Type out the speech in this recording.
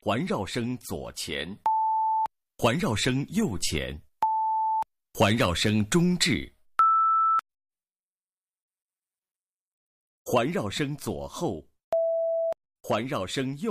环绕声左前，环绕声右前，环绕声中置，环绕声左后，环绕声右